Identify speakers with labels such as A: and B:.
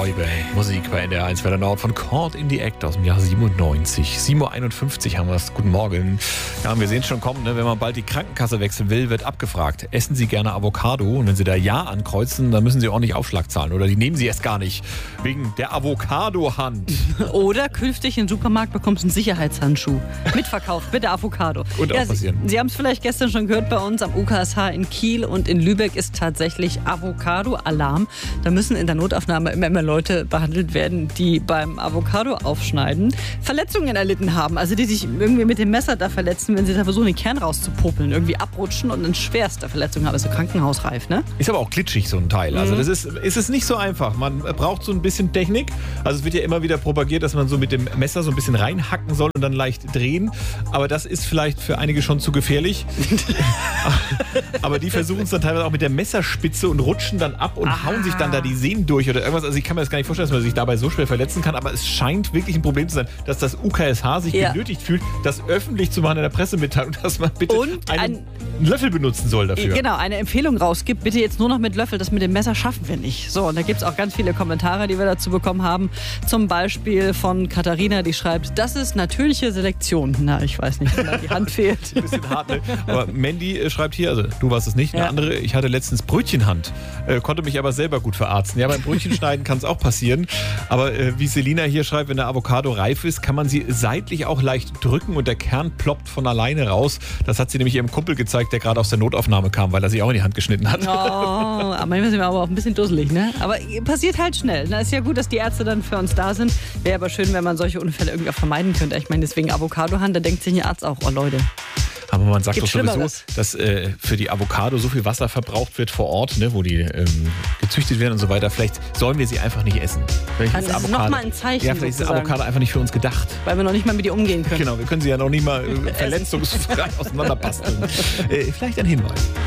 A: Räuber. Musik bei NDR 1 Welle Nord von Caught in the Act aus dem Jahr 97. 7.51 Uhr haben wir es. Guten Morgen. Ja, und wir sehen es schon kommen, ne? Wenn man bald die Krankenkasse wechseln will, wird abgefragt. Essen Sie gerne Avocado? Und wenn Sie da Ja ankreuzen, dann müssen Sie auch nicht Aufschlag zahlen. Oder die nehmen Sie erst gar nicht. Wegen der Avocado-Hand.
B: Oder künftig im Supermarkt bekommst du einen Sicherheitshandschuh. Mitverkauft mit der Avocado.
A: Und auch passieren.
B: Sie haben es vielleicht gestern schon gehört bei uns am UKSH in Kiel und in Lübeck ist tatsächlich Avocado-Alarm. Da müssen in der Notaufnahme immer mehr Leute behandelt werden, die beim Avocado-Aufschneiden Verletzungen erlitten haben. Also die sich irgendwie mit dem Messer da verletzen, wenn sie da versuchen, den Kern rauszupopeln. Irgendwie abrutschen und eine schwerste Verletzung haben. Also krankenhausreif, ne?
A: Ist aber auch glitschig, so ein Teil. Also das ist nicht so einfach. Man braucht so ein bisschen Technik. Also es wird ja immer wieder propagiert, dass man so mit dem Messer so ein bisschen reinhacken soll und dann leicht drehen. Aber das ist vielleicht für einige schon zu gefährlich. Aber die versuchen es dann teilweise auch mit der Messerspitze und rutschen dann ab und hauen sich dann da die Sehnen durch oder irgendwas. Also ich kann mir das gar nicht vorstellen, dass man sich dabei so schwer verletzen kann. Aber es scheint wirklich ein Problem zu sein, dass das UKSH sich genötigt fühlt, das öffentlich zu machen in der Pressemitteilung, dass man bitte einen Löffel benutzen soll dafür.
B: Genau, eine Empfehlung rausgibt, bitte jetzt nur noch mit Löffel, das mit dem Messer schaffen wir nicht. So, und da gibt es auch ganz viele Kommentare, die wir dazu bekommen haben. Zum Beispiel von Katharina, die schreibt, das ist natürliche Selektion. Na, ich weiß nicht, wenn da die Hand fehlt.
A: Ein bisschen hart, ne? Aber Mandy schreibt hier, also du warst es nicht, eine andere, ich hatte letztens Brötchenhand, konnte mich aber selber gut verarzten. Ja, beim Brötchenschneiden kann es auch passieren. Aber wie Selina hier schreibt, wenn der Avocado reif ist, kann man sie seitlich auch leicht drücken und der Kern ploppt von alleine raus. Das hat sie nämlich ihrem Kumpel gezeigt, der gerade aus der Notaufnahme kam, weil er sich auch in die Hand geschnitten hat.
B: Oh, manchmal sind wir aber auch ein bisschen dusselig, ne? Aber passiert halt schnell. Na, ist ja gut, dass die Ärzte dann für uns da sind. Wäre aber schön, wenn man solche Unfälle irgendwie auch vermeiden könnte. Ich meine, deswegen Avocadohand, da denkt sich ein Arzt auch, oh Leute.
A: Aber man sagt doch sowieso,
B: Schlimmeres.
A: dass für die Avocado so viel Wasser verbraucht wird vor Ort, ne, wo die gezüchtet werden und so weiter. Vielleicht sollen wir sie einfach nicht essen.
B: Also das ist nochmal ein Zeichen.
A: Ja, vielleicht ist
B: sozusagen.
A: Avocado einfach nicht für uns gedacht.
B: Weil wir noch nicht mal mit ihr umgehen können.
A: Genau, wir können sie ja noch nicht mal verletzungsfrei auseinanderbasteln. Vielleicht ein Hinweis.